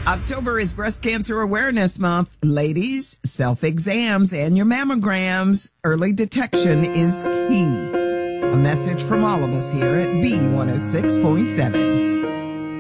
October is Breast Cancer Awareness Month. Ladies, self-exams and your mammograms. Early detection is key. A message from all of us here at B106.7.